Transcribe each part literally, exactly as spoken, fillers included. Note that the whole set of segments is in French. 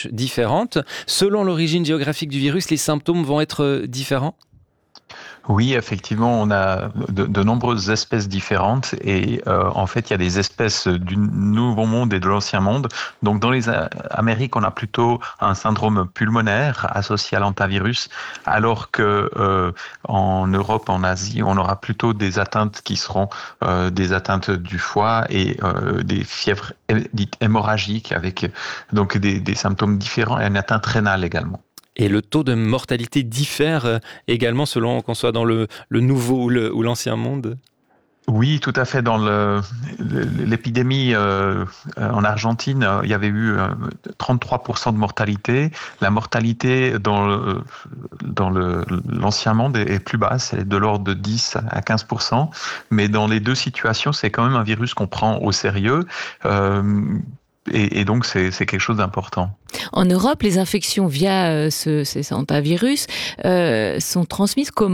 approches différentes. Selon l'origine géographique du virus, les symptômes vont être différents ? Oui, effectivement, on a de, de nombreuses espèces différentes et euh, en fait, il y a des espèces du Nouveau Monde et de l'Ancien Monde. Donc, dans les Amériques, on a plutôt un syndrome pulmonaire associé à l'hantavirus, alors que euh, en Europe, en Asie, on aura plutôt des atteintes qui seront euh, des atteintes du foie et euh, des fièvres dites hémorragiques avec donc des, des symptômes différents et une atteinte rénale également. Et le taux de mortalité diffère également selon qu'on soit dans le, le nouveau ou, le, ou l'ancien monde ? Oui, tout à fait. Dans le, l'épidémie euh, en Argentine, il y avait eu trente-trois pour cent de mortalité. La mortalité dans, le, dans le, l'ancien monde est plus basse, elle est de l'ordre de dix à quinze pour cent. Mais dans les deux situations, c'est quand même un virus qu'on prend au sérieux. Euh, Et, et donc, c'est, c'est quelque chose d'important. En Europe, les infections via euh, ce, ces hantavirus euh, sont transmises comment ?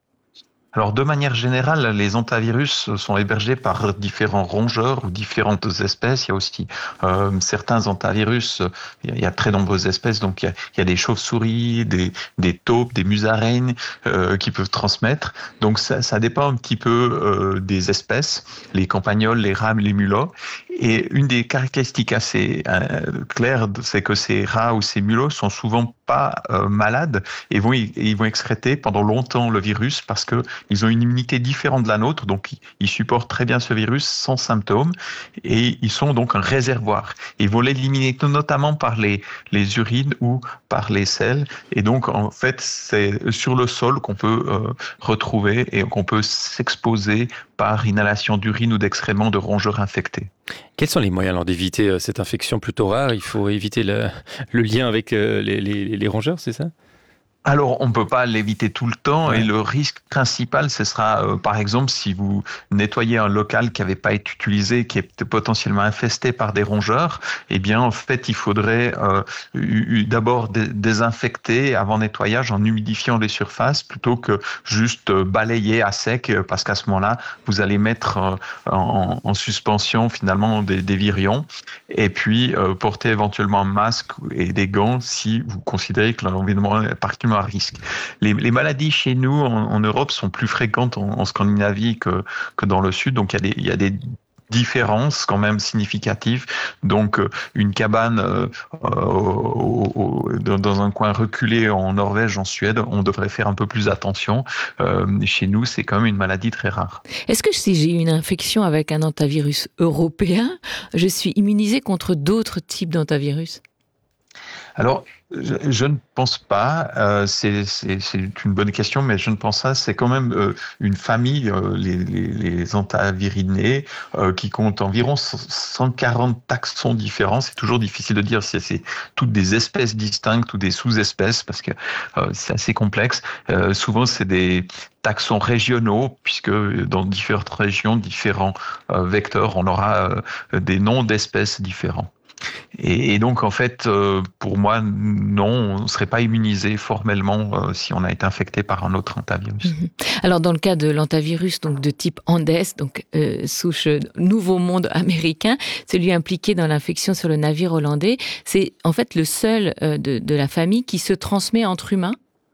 Alors, de manière générale, les hantavirus sont hébergés par différents rongeurs ou différentes espèces. Il y a aussi euh, certains hantavirus, il y a très nombreuses espèces, donc il y a, il y a des chauves-souris, des, des taupes, des musaraignes euh, qui peuvent transmettre. Donc, ça, ça dépend un petit peu euh, des espèces, les campagnols, les rats, les mulots. Et une des caractéristiques assez euh, claires, c'est que ces rats ou ces mulots sont souvent pas euh, malades et vont, ils vont excréter pendant longtemps le virus parce que ils ont une immunité différente de la nôtre, donc ils supportent très bien ce virus sans symptômes et ils sont donc un réservoir. Ils vont l'éliminer notamment par les, les urines ou par les selles et donc en fait c'est sur le sol qu'on peut euh, retrouver et qu'on peut s'exposer par inhalation d'urine ou d'excréments de rongeurs infectés. Quels sont les moyens alors d'éviter cette infection plutôt rare ? Il faut éviter le, le lien avec les, les, les rongeurs, c'est ça ? Alors, on ne peut pas l'éviter tout le temps ouais. Et le risque principal, ce sera, euh, par exemple, si vous nettoyez un local qui n'avait pas été utilisé, qui est potentiellement infesté par des rongeurs, eh bien, en fait, il faudrait euh, d'abord dé- désinfecter avant nettoyage en humidifiant les surfaces plutôt que juste balayer à sec, parce qu'à ce moment-là, vous allez mettre euh, en, en suspension finalement des, des virions et puis euh, porter éventuellement un masque et des gants si vous considérez que l'environnement est particulièrement à risque. Les, les maladies chez nous en, en Europe sont plus fréquentes en, en Scandinavie que, que dans le sud, donc il y a des, il y a des différences quand même significatives. Donc une cabane euh, au, au, dans un coin reculé en Norvège, en Suède, on devrait faire un peu plus attention. Euh, chez nous, c'est quand même une maladie très rare. Est-ce que si j'ai une infection avec un hantavirus européen, je suis immunisée contre d'autres types d'hantavirus ? Alors, je, je ne pense pas, euh, c'est, c'est, c'est une bonne question, mais je ne pense pas, c'est quand même euh, une famille, euh, les, les, les hantavirinés, euh, qui compte environ cent quarante taxons différents. C'est toujours difficile de dire si c'est toutes des espèces distinctes ou des sous-espèces, parce que euh, c'est assez complexe. Euh, souvent, c'est des taxons régionaux, puisque dans différentes régions, différents euh, vecteurs, on aura euh, des noms d'espèces différents. Et donc, en fait, pour moi, non, on ne serait pas immunisé formellement si on a été infecté par un autre hantavirus. Mmh. Alors, dans le cas de l'hantavirus donc de type Andes, donc euh, souche Nouveau Monde américain, celui impliqué dans l'infection sur le navire hollandais, c'est en fait le seul euh, de, de la famille qui se transmet entre humains ?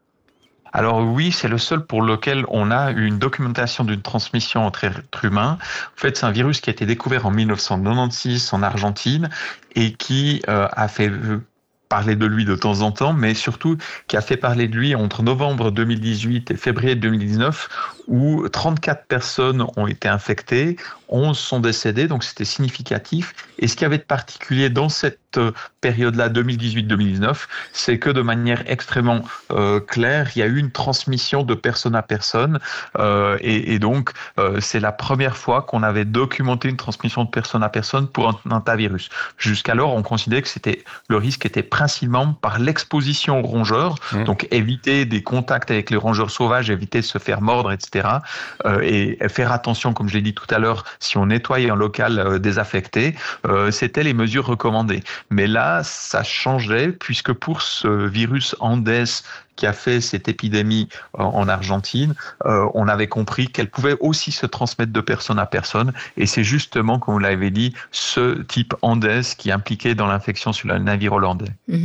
Alors oui, c'est le seul pour lequel on a une documentation d'une transmission entre êtres humains. En fait, c'est un virus qui a été découvert en dix-neuf cent quatre-vingt-seize en Argentine et qui euh, a fait parler de lui de temps en temps, mais surtout qui a fait parler de lui entre novembre deux mille dix-huit et février deux mille dix-neuf, où trente-quatre personnes ont été infectées, onze sont décédées, donc c'était significatif. Et ce qu'il y avait de particulier dans cette période-là, deux mille dix-huit deux mille dix-neuf, c'est que de manière extrêmement euh, claire, il y a eu une transmission de personne à personne, euh, et, et donc euh, c'est la première fois qu'on avait documenté une transmission de personne à personne pour un hantavirus. Jusqu'alors, on considérait que c'était, le risque était principalement par l'exposition aux rongeurs, mmh. donc éviter des contacts avec les rongeurs sauvages, éviter de se faire mordre, et cetera. Euh, et faire attention, comme je l'ai dit tout à l'heure, si on nettoie un local euh, désaffecté, euh, c'était les mesures recommandées. Mais là, ça changeait, puisque pour ce virus Andes qui a fait cette épidémie en Argentine, euh, on avait compris qu'elle pouvait aussi se transmettre de personne à personne. Et c'est justement, comme vous l'avez dit, ce type Andes qui est impliqué dans l'infection sur le navire hollandais.